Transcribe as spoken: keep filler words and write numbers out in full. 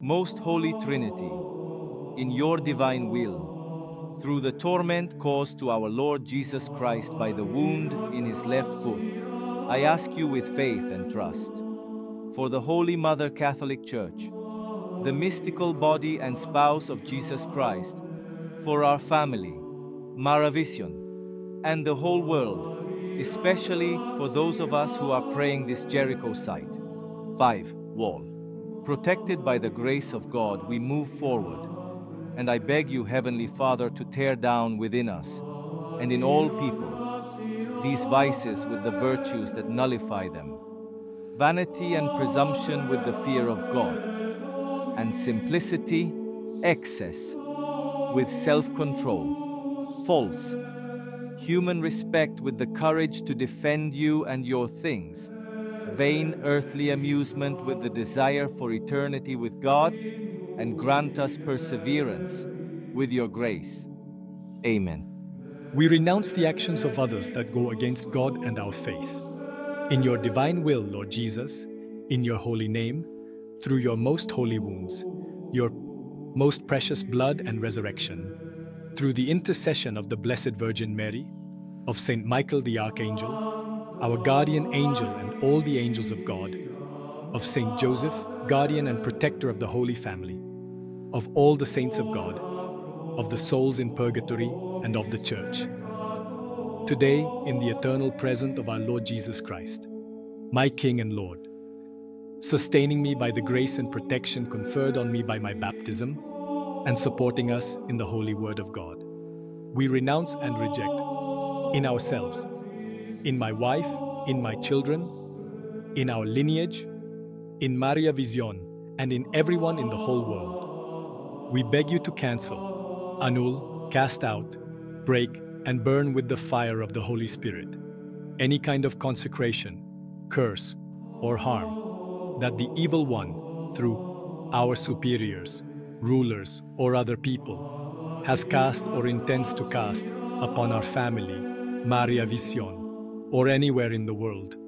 Most Holy Trinity, in your divine will, through the torment caused to our Lord Jesus Christ by the wound in his left foot, I ask you with faith and trust, for the Holy Mother Catholic Church, the mystical body and spouse of Jesus Christ, for our family, Maravision, and the whole world, especially for those of us who are praying this Jericho site. five. Wall. Protected by the grace of God, we move forward, and I beg you, Heavenly Father, to tear down within us, and in all people, these vices with the virtues that nullify them, vanity and presumption with the fear of God, and simplicity, excess, with self-control, false, human respect with the courage to defend you and your things, vain earthly amusement with the desire for eternity with God, and grant us perseverance with your grace. Amen. We renounce the actions of others that go against God and our faith. In your divine will, Lord Jesus, in your holy name, through your most holy wounds, your most precious blood and resurrection, through the intercession of the Blessed Virgin Mary, of Saint Michael the Archangel, our guardian angel and all the angels of God, of Saint Joseph, guardian and protector of the Holy Family, of all the saints of God, of the souls in purgatory, and of the Church. Today, in the eternal presence of our Lord Jesus Christ, my King and Lord, sustaining me by the grace and protection conferred on me by my baptism, and supporting us in the holy word of God, we renounce and reject in ourselves, in my wife, in my children, in our lineage, in Maria Vision, and in everyone in the whole world. We beg you to cancel, annul, cast out, break, and burn with the fire of the Holy Spirit any kind of consecration, curse, or harm that the evil one, through our superiors, rulers, or other people, has cast or intends to cast upon our family, Maria Vision, or anywhere in the world.